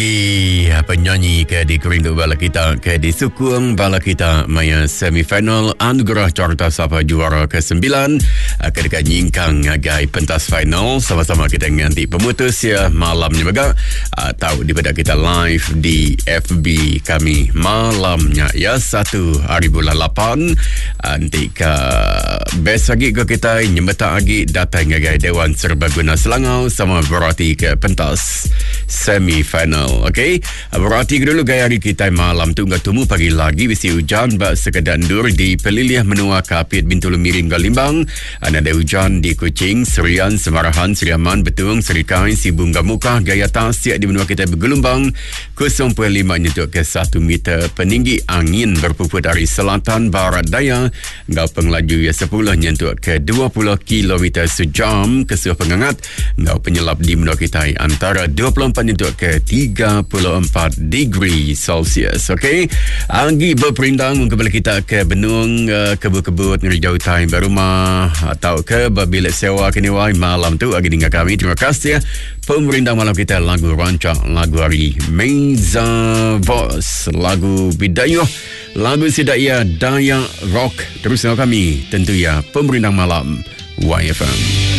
Penyanyi ke di Kerindu bala kita ke di Sukung bala kita maya semifinal anugerah Carta Sapa juara ke-9 kedekat nyingkang ngagai pentas final sama-sama kita nganti pemutus ya malamnya baga tahu di pada kita live di FB kami malamnya ya 1 hari bulan 8 nanti ke best lagi ke kita nyembeta lagi datang ngagai Dewan Serbaguna Selangau sama berarti ke pentas semifinal. Okey, berarti dulu gaya hari kita malam tu enggak temu pagi lagi bisi hujan bak sekedan dur di Peliliah Menua Kapit Bintulu Miring Galimbang. Ada hujan di Kuching, Serian, Semarahan, Seriaman, Betung, Serikai, Sibung Gamukah, Gaya Tasiak di menua kita bergelombang 0.5 nyentuh ke 1 meter. Peninggi angin berpuput dari selatan barat daya ngau penglaju ya 10 nyentuh ke 20 km sejam. Kesuh pengangat ngau penyelap di menua kita antara 24 nyentuh ke 34 degree Celsius. Okey, anggi berperindang kembali kita ke benung kebut-kebut ngeri jauh time berumah atau ke bilik sewa kiniwai malam tu agi dengan kami. Terima kasih ya pemerintah malam kita lagu rancak lagu hari Meza Voice lagu Bidayuh lagu Sidaya Daya Rock terus dengan kami tentu ya pemerintah malam YFM.